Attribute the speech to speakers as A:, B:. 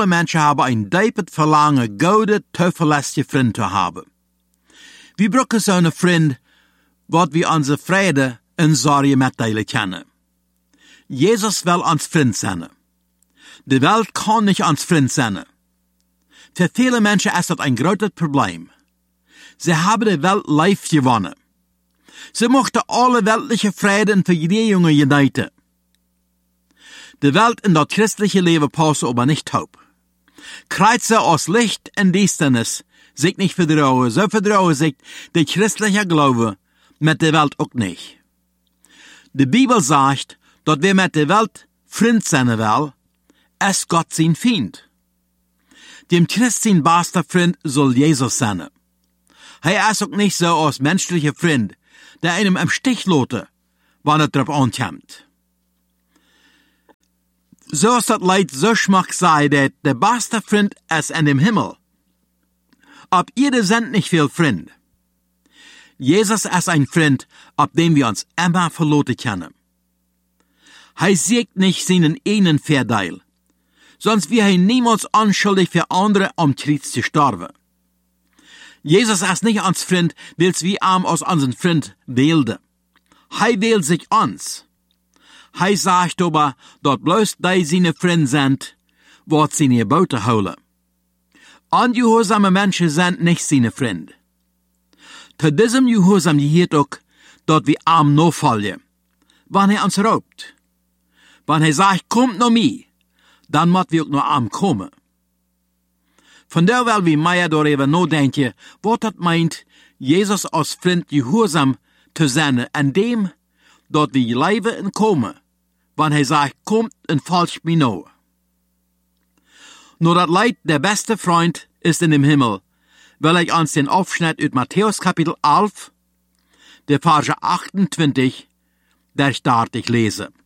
A: alle Menschen haben ein deepes Verlangen, gute, zuverlässige Freunde zu haben. Wir brauchen so einen Freund, wat wir unsere Freude und Sorge mitteilen können. Jesus will uns Freund sein. Die Welt kann nicht uns Freund sein. Für viele Menschen ist das ein großes Problem. Sie haben die Welt live gewonnen. Sie möchten alle weltliche Freude und Vergnügungen uniten. Die Welt in das christliche Leben passen aber nicht auf. Kreuze aus Licht und Düsternis sich nicht vertrauen, so vertrauen sich der christliche Glaube mit der Welt auch nicht. Die Bibel sagt, dass wer mit der Welt Freund sein will, ist Gott sein Feind. Dem Christ sein bester Freund soll Jesus sein. Er ist auch nicht so als menschlicher Freund, der einem im Stich lässt, wenn es darauf ankommt. So ist das Leid so schmack sei, dass der beste Freund ist in dem Himmel. Ab ihr sind nicht viel Freund. Jesus ist ein Freund, ab dem wir uns immer verloten können. Er sieht nicht seinen eigenen Vorteil, sonst wäre er niemals unschuldig für andere am Kreuz zu sterben. Jesus ist nicht uns Freund, weil wir ihm als unseren Freund wählten. Er wählt sich uns. Er sagt aber, dass bloß die seine Freunde sind, was sie in Bote holen. Ungehorsame Menschen sind nicht seine Freunde. Zu diesem Gehorsam gehört auch, dass wir ihm nachfolgen, wenn er uns raubt. Wenn er sagt, kommt noch mir, dann muss wir auch noch ihm kommen. Von der will wir mehr darüber nachdenken, was das meint, Jesus als Freund gehorsam zu sein, an dem, dass wir leben und kommen, wenn er sagt, kommt und folgt mir nach. Nur das Leid, der beste Freund ist in dem Himmel, will ich uns den Aufschnitt aus Matthäus Kapitel 11, der Verse 28, der stark ich lese.